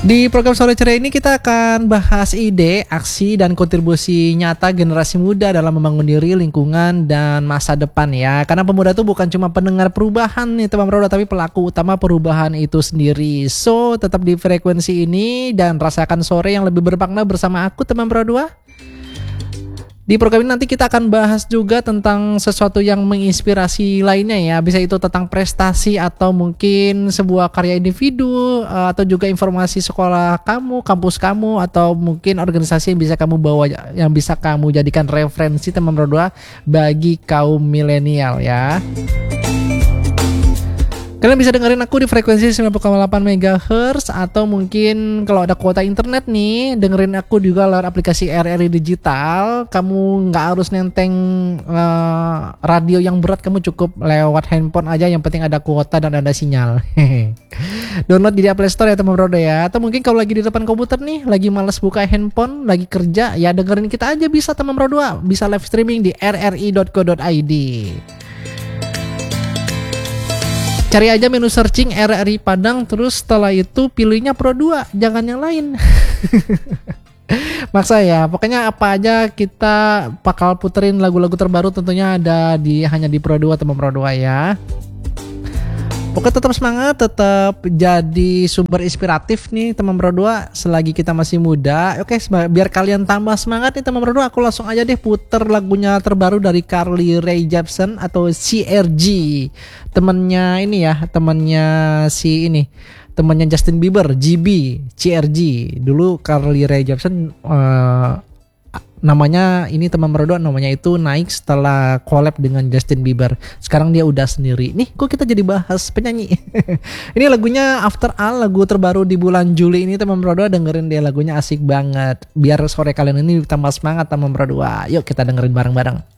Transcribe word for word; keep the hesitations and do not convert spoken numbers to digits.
Di program Sore Ceria ini kita akan bahas ide, aksi, dan kontribusi nyata generasi muda dalam membangun diri, lingkungan, dan masa depan ya. Karena pemuda itu bukan cuma pendengar perubahan nih teman Roda, tapi pelaku utama perubahan itu sendiri. So, tetap di frekuensi ini dan rasakan sore yang lebih bermakna bersama aku teman Roda. Di program ini nanti kita akan bahas juga tentang sesuatu yang menginspirasi lainnya ya. Bisa itu tentang prestasi atau mungkin sebuah karya individu, atau juga informasi sekolah kamu, kampus kamu, atau mungkin organisasi yang bisa kamu bawa, yang bisa kamu jadikan referensi teman berdua bagi kaum milenial ya. Kalian bisa dengerin aku di frekuensi sembilan puluh koma delapan megahertz, atau mungkin kalau ada kuota internet nih, dengerin aku juga lewat aplikasi R R I Digital. Kamu nggak harus nenteng uh, radio yang berat, kamu cukup lewat handphone aja, yang penting ada kuota dan ada sinyal. Download di Apple Store ya teman Roda ya. Atau mungkin kalau lagi di depan komputer nih, lagi males buka handphone, lagi kerja, ya dengerin kita aja bisa teman Roda. Bisa live streaming di r r i dot co dot i d. Cari aja menu searching R R I Padang, terus setelah itu pilihnya Pro dua, jangan yang lain. Maksa ya, pokoknya apa aja kita bakal puterin lagu-lagu terbaru, tentunya ada di hanya di Pro dua teman Pro dua ya. Pokoknya tetap semangat, tetap jadi sumber inspiratif nih teman Pro dua selagi kita masih muda. Oke, biar kalian tambah semangat nih teman Pro dua, aku langsung aja deh puter lagunya terbaru dari Carly Rae Jepsen atau C R G. Temennya ini ya, temennya si ini, temennya Justin Bieber, G B, C R G. Dulu Carly Rae Jepsen uh, namanya ini teman berdua, namanya itu naik setelah collab dengan Justin Bieber. Sekarang dia udah sendiri. Nih, kok kita jadi bahas penyanyi. Ini lagunya After All, lagu terbaru di bulan Juli ini teman berdua, dengerin dia, lagunya asik banget. Biar sore kalian ini tambah semangat teman berdua. Yuk kita dengerin bareng-bareng.